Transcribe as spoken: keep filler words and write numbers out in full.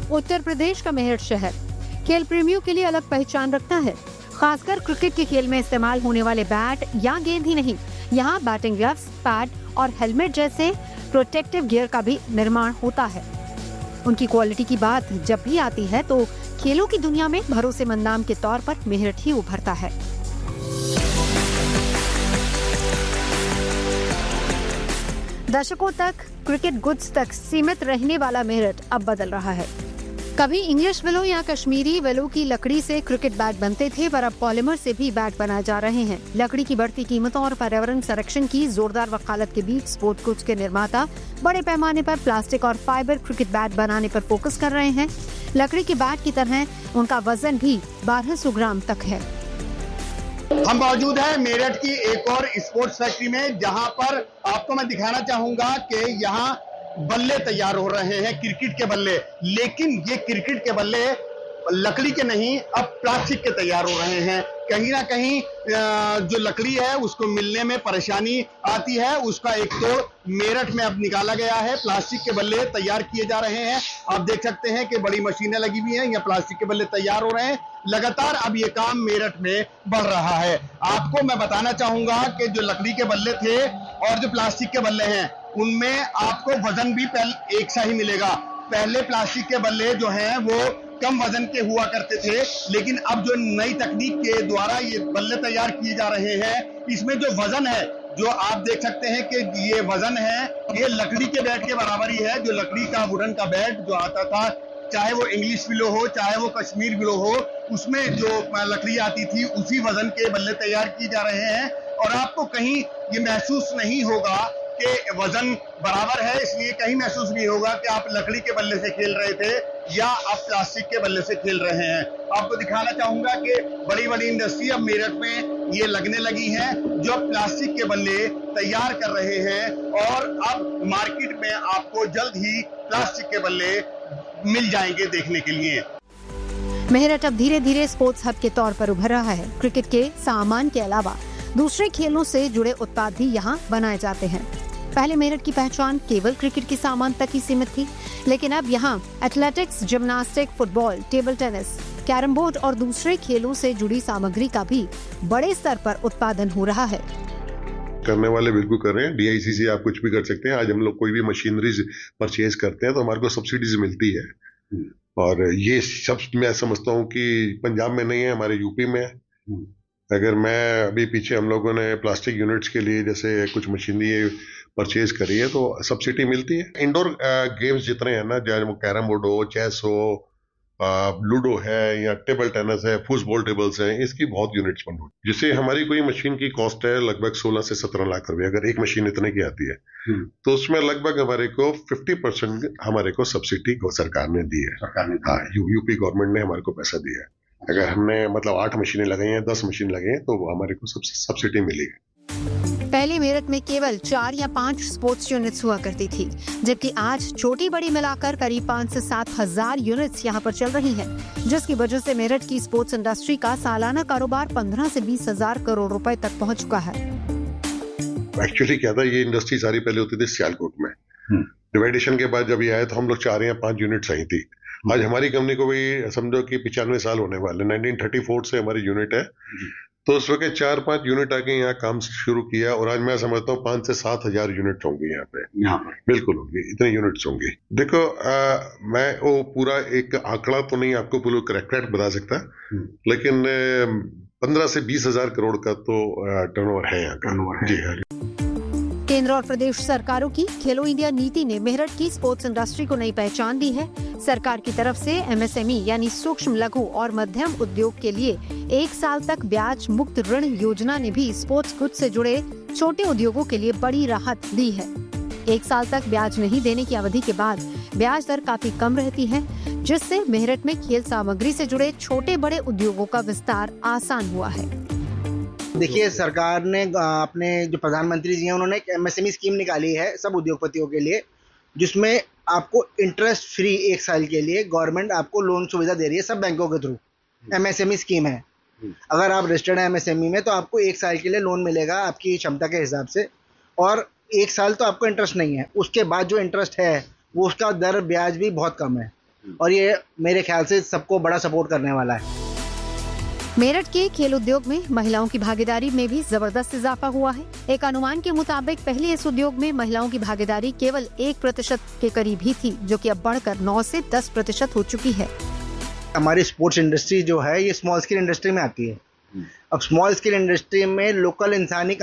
उत्तर प्रदेश का मेरठ शहर खेल प्रेमियों के लिए अलग पहचान रखता है। खासकर क्रिकेट के खेल में इस्तेमाल होने वाले बैट या गेंद ही नहीं, यहाँ बैटिंग ग्लव्स, पैड और हेलमेट जैसे प्रोटेक्टिव गियर का भी निर्माण होता है। उनकी क्वालिटी की बात जब भी आती है तो खेलों की दुनिया में भरोसेमंद नाम के तौर पर मेरठ ही उभरता है। दशकों तक क्रिकेट गुड्स तक सीमित रहने वाला मेरठ अब बदल रहा है। कभी इंग्लिश विलो या कश्मीरी विलो की लकड़ी से क्रिकेट बैट बनते थे, पर अब पॉलीमर से भी बैट बनाए जा रहे हैं। लकड़ी की बढ़ती कीमतों और पर्यावरण संरक्षण की जोरदार वकालत के बीच स्पोर्ट्स गुड्स के निर्माता बड़े पैमाने पर प्लास्टिक और फाइबर क्रिकेट बैट बनाने पर फोकस कर रहे हैं। लकड़ी के बैट की तरह उनका वजन भी बारह सौ ग्राम तक है। हम मौजूद हैं मेरठ की एक और स्पोर्ट्स फैक्ट्री में, जहां पर आपको मैं दिखाना चाहूंगा कि यहाँ बल्ले तैयार हो रहे हैं, क्रिकेट के बल्ले। लेकिन ये क्रिकेट के बल्ले लकड़ी के नहीं, अब प्लास्टिक के तैयार हो रहे हैं। कहीं ना कहीं जो लकड़ी है उसको मिलने में परेशानी आती है, उसका एक तोड़ मेरठ में अब निकाला गया है। प्लास्टिक के बल्ले तैयार किए जा रहे हैं। आप देख सकते हैं कि बड़ी मशीनें लगी हुई हैं, यहाँ प्लास्टिक के बल्ले तैयार हो रहे हैं। लगातार अब ये काम मेरठ में बढ़ रहा है। आपको मैं बताना चाहूंगा कि जो लकड़ी के बल्ले थे और जो प्लास्टिक के बल्ले हैं, उनमें आपको वजन भी पहले एक सा ही मिलेगा। पहले प्लास्टिक के बल्ले जो हैं वो कम वजन के हुआ करते थे, लेकिन अब जो नई तकनीक के द्वारा ये बल्ले तैयार किए जा रहे हैं, इसमें जो वजन है, जो आप देख सकते हैं कि ये वजन है, ये लकड़ी के बैट के बराबर ही है। जो लकड़ी का वुडन का बैट जो आता था, चाहे वो इंग्लिश विलो हो, चाहे वो कश्मीर विलो हो, उसमें जो लकड़ी आती थी उसी वजन के बल्ले तैयार किए जा रहे हैं। और आपको कहीं ये महसूस नहीं होगा कि वजन बराबर है, इसलिए कहीं महसूस नहीं होगा कि आप लकड़ी के बल्ले से खेल रहे थे या आप प्लास्टिक के बल्ले से खेल रहे हैं। आपको दिखाना चाहूंगा कि बड़ी बड़ी इंडस्ट्री अब मेरठ में ये लगने लगी है, जो प्लास्टिक के बल्ले तैयार कर रहे हैं। और अब मार्केट में आपको जल्द ही प्लास्टिक के बल्ले मिल जाएंगे देखने के लिए। मेरठ अब धीरे धीरे स्पोर्ट्स हब के तौर पर उभर रहा है। क्रिकेट के सामान के अलावा दूसरे खेलों से जुड़े उत्पाद भी यहाँ बनाए जाते हैं। पहले मेरठ की पहचान केवल क्रिकेट के सामान तक ही सीमित थी, लेकिन अब यहाँ athletics, gymnastic, football, table tennis, carrom board और दूसरे खेलों से जुड़ी सामग्री का भी बड़े स्तर पर उत्पादन हो रहा है। करने वाले बिल्कुल कर रहे हैं। डी आई सी से आप कुछ भी कर सकते हैं। आज हम लोग कोई भी मशीनरीज परचेज करते हैं तो हमारे को सब्सिडीज मिलती है, और ये सब मैं समझता हूँ कि पंजाब में नहीं है, हमारे यूपी में है। अगर मैं अभी पीछे हम लोगों ने प्लास्टिक यूनिट्स के लिए जैसे कुछ मशीनरी परचेज करी है तो सब्सिडी मिलती है। इंडोर गेम्स जितने हैं ना, चाहे वो कैरम बोर्ड हो, चेस हो, लूडो है या टेबल टेनिस है, फुटबॉल टेबल्स हैं, इसकी बहुत यूनिट्स बन रही है। जिससे हमारी कोई मशीन की कॉस्ट है लगभग सोलह से सत्रह लाख रुपए। अगर एक मशीन इतने की आती है तो उसमें लगभग हमारे को पचास परसेंट हमारे को सब्सिडी सरकार ने दी है। हाँ, यूपी गवर्नमेंट ने हमारे को पैसा दिया है। अगर हमने मतलब आठ मशीनें लगाई हैं, दस मशीन लगे हैं, तो वो हमारे को सब्सिडी मिलेगी। पहले मेरठ में केवल चार या पाँच स्पोर्ट्स यूनिट्स हुआ करती थी, जबकि आज छोटी बड़ी मिलाकर करीब पाँच से सात हजार यूनिट्स यहाँ पर चल रही हैं, जिसकी वजह से मेरठ की स्पोर्ट्स इंडस्ट्री का सालाना कारोबार पंद्रह से बीस हजार करोड़ रुपए तक पहुँच चुका है। एक्चुअली क्या था, ये इंडस्ट्री सारी पहले होती थी सियालकोट में। डिवाइडेशन के बाद जब ये आया तो हम लोग चार या पांच यूनिट्स आई थी। आज हमारी कंपनी को भी समझो कि पिचानवे साल होने वाले, नाइनटीन थर्टी फोर से हमारी यूनिट है। तो उस वक्त चार पांच यूनिट आके यहाँ काम शुरू किया, और आज मैं समझता हूँ पांच से सात हजार यूनिट होंगी यहाँ पे। यहाँ बिल्कुल होंगी, इतने यूनिट्स होंगी। देखो आ, मैं वो पूरा एक आंकड़ा तो नहीं आपको पूरा करेक्ट बता सकता, लेकिन पंद्रह से बीस हजार करोड़ का तो टर्नओवर है यहाँ का। जी हाँ। केंद्र और प्रदेश सरकारों की खेलो इंडिया नीति ने मेरठ की स्पोर्ट्स इंडस्ट्री को नई पहचान दी है। सरकार की तरफ से एम एस एम ई यानी सूक्ष्म, लघु और मध्यम उद्योग के लिए एक साल तक ब्याज मुक्त ऋण योजना ने भी स्पोर्ट्स गुड से जुड़े छोटे उद्योगों के लिए बड़ी राहत दी है। एक साल तक ब्याज नहीं देने की अवधि के बाद ब्याज दर काफी कम रहती है, जिससे मेरठ में खेल सामग्री से जुड़े छोटे बड़े उद्योगों का विस्तार आसान हुआ है। देखिए, सरकार ने अपने जो प्रधानमंत्री जी हैं उन्होंने एक M S M E scheme निकाली है सब उद्योगपतियों के लिए, जिसमें आपको इंटरेस्ट फ्री एक साल के लिए गवर्नमेंट आपको लोन सुविधा दे रही है सब बैंकों के through. M S M E scheme है। अगर आप रजिस्टर्ड हैं एम एस एम ई में तो आपको एक साल के लिए लोन मिलेगा आपकी क्षमता के हिसाब से, और एक साल तो आपको इंटरेस्ट नहीं है। उसके बाद जो इंटरेस्ट है वो उसका दर ब्याज भी बहुत कम है। और ये मेरे ख्याल से सबको बड़ा सपोर्ट करने वाला है। मेरठ के खेल उद्योग में महिलाओं की भागीदारी में भी जबरदस्त इजाफा हुआ है। एक अनुमान के मुताबिक पहले इस उद्योग में महिलाओं की भागीदारी केवल एक प्रतिशत के करीब ही थी, जो कि अब बढ़कर नौ से दस प्रतिशत हो चुकी है। हमारी स्पोर्ट्स इंडस्ट्री जो है ये स्मॉल स्केल इंडस्ट्री में आती है। अब स्मॉल स्केल इंडस्ट्री में लोकल इंसानी